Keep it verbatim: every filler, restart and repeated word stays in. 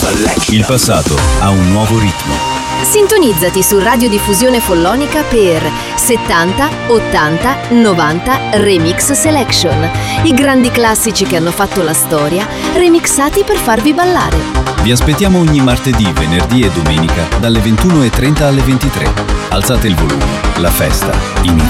Il passato ha un nuovo ritmo. Sintonizzati su Radiodiffusione Follonica per settanta, ottanta, novanta Remix Selection. I grandi classici che hanno fatto la storia, remixati per farvi ballare. Vi aspettiamo ogni martedì, venerdì e domenica dalle ventuno e trenta alle ventitré. Alzate il volume, la festa inizia.